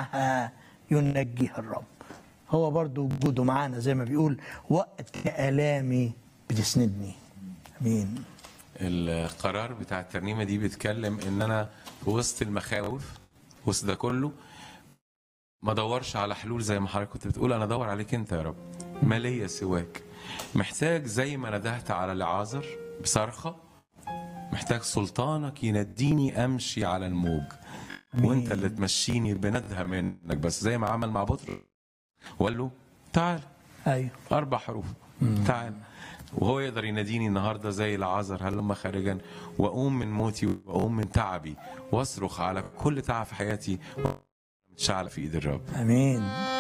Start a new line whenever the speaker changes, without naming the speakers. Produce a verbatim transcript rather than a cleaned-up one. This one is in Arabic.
معها ينجيها الرب. هو برضو وجوده معانا زي ما بيقول وقت آلامي بتسندني. امين.
القرار بتاع الترنيمه دي بيتكلم ان انا في وسط المخاوف، وسط ده كله ما ادورش على حلول زي ما حضرتك كنت بتقول، انا ادور عليك انت يا رب، ما ليا سواك. محتاج زي ما ندهت على لعازر بصرخه، محتاج سلطانك ينديني امشي على الموج، وانت اللي تمشيني بندهه منك بس، زي ما عمل مع بطرس وقال له تعال.
ايوه،
اربع حروف تعال. وهو يقدر يناديني النهارده زي لعازر هلم خارجا، واقوم من موتي واقوم من تعبي واصرخ على كل تعب في حياتي متشعل في ايد الرب.
امين.